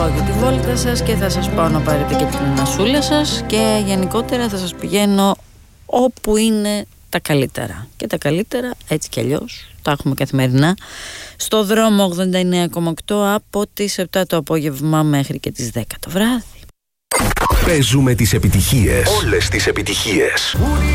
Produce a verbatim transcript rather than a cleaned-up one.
πάω για τη βόλτα σας και θα σας πάω να πάρετε και την ανασούλα σας και γενικότερα θα σας πηγαίνω όπου είναι τα καλύτερα. Και τα καλύτερα έτσι κι αλλιώς τα έχουμε καθημερινά στο δρόμο ογδόντα εννέα κόμμα οκτώ από τις επτά το απόγευμα μέχρι και τις δέκα το βράδυ. Παίζουμε τις επιτυχίες. Όλες τις επιτυχίες.